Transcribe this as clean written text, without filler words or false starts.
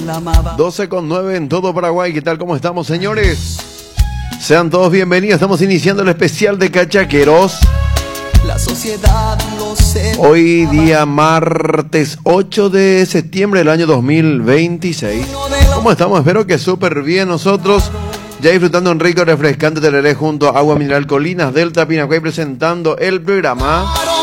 12:09 en todo Paraguay. ¿Qué tal? ¿Cómo estamos, señores? Sean todos bienvenidos. Estamos iniciando el especial de Cachaqueros. La sociedad lo sé. Hoy día martes 8 de septiembre del año 2026. ¿Cómo estamos? Espero que súper bien nosotros. Ya disfrutando un rico refrescante tereré junto a Agua Mineral Colinas Delta Pinacuay, presentando el programa